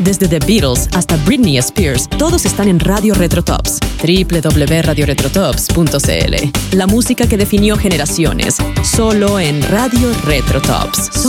Desde The Beatles hasta Britney Spears, todos están en Radio Retro Tops. www.radioretrotops.cl. La música que definió generaciones, solo en Radio Retro Tops.